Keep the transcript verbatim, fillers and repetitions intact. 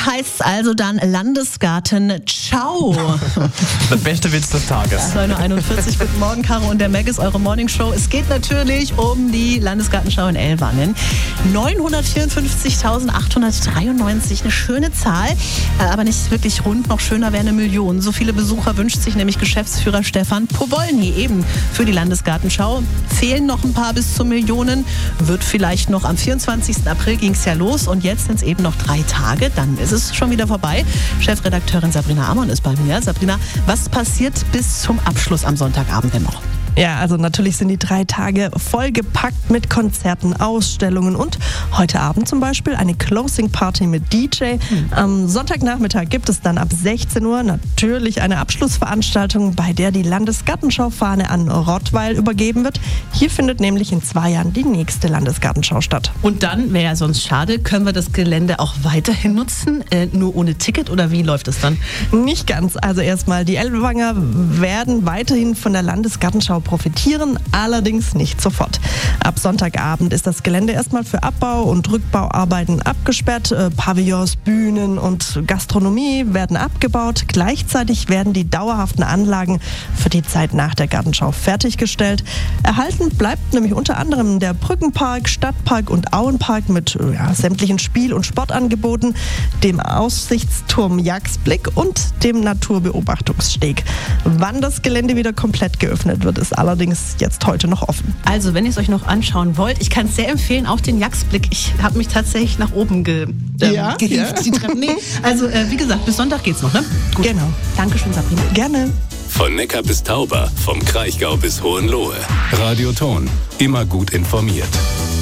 heißt's also dann Landesgartenschau. Der beste Witz des Tages. neun Uhr einundvierzig, guten Morgen, Caro und der Meg ist eure Morningshow. Es geht natürlich um die Landesgartenschau in Ellwangen. neunhundertvierundfünfzigtausendachthundertdreiundneunzig, eine schöne Zahl, aber nicht wirklich rund, noch schöner wäre eine Million. So viele Besucher wünscht sich nämlich Geschäftsführer Stefan Powolny eben für die Landesgartenschau. Fehlen noch ein paar bis zu Millionen, wird vielleicht noch am vierundzwanzigsten April ging es ja los und jetzt sind es eben noch drei Tage, dann ist es schon wieder vorbei. Chefredakteurin Sabrina Amon ist bei mir. Sabrina, was passiert bis zum Abschluss am Sonntagabend denn noch? Ja, also natürlich sind die drei Tage vollgepackt mit Konzerten, Ausstellungen und heute Abend zum Beispiel eine Closing Party mit D J. Mhm. Am Sonntagnachmittag gibt es dann ab sechzehn Uhr natürlich eine Abschlussveranstaltung, bei der die Landesgartenschau-Fahne an Rottweil übergeben wird. Hier findet nämlich in zwei Jahren die nächste Landesgartenschau statt. Und dann, wäre ja sonst schade, können wir das Gelände auch weiterhin nutzen, äh, nur ohne Ticket oder wie läuft es dann? Nicht ganz. Also erstmal, die Ellwanger werden weiterhin von der Landesgartenschau profitieren, allerdings nicht sofort. Ab Sonntagabend ist das Gelände erstmal für Abbau- und Rückbauarbeiten abgesperrt. Äh, Pavillons, Bühnen und Gastronomie werden abgebaut. Gleichzeitig werden die dauerhaften Anlagen für die Zeit nach der Gartenschau fertiggestellt. Erhalten bleibt nämlich unter anderem der Brückenpark, Stadtpark und Auenpark mit ja, sämtlichen Spiel- und Sportangeboten, dem Aussichtsturm Jagsblick und dem Naturbeobachtungssteg. Wann das Gelände wieder komplett geöffnet wird, ist allerdings jetzt heute noch offen. Also, wenn ihr es euch noch anschauen wollt, ich kann es sehr empfehlen, auch den Jagsblick. Ich habe mich tatsächlich nach oben ge ähm, ja, gehievt, ja. die Treppen. Nee, also, äh, wie gesagt, bis Sonntag geht's noch, ne? Gut. Genau. Dankeschön, Sabrina. Gerne. Von Neckar bis Tauber, vom Kraichgau bis Hohenlohe. Radioton, immer gut informiert.